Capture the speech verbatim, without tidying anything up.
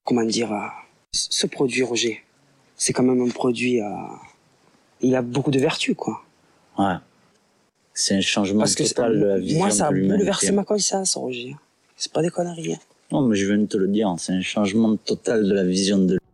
comment dire, euh, ce produit, Roger, c'est quand même un produit, euh, il a beaucoup de vertus, quoi. Ouais. C'est un changement Parce que total de la vision moi, ça a de l'humanité. bouleversé ma conscience, Roger. C'est pas des conneries. Hein. Non, mais je viens de te le dire, c'est un changement total de la vision de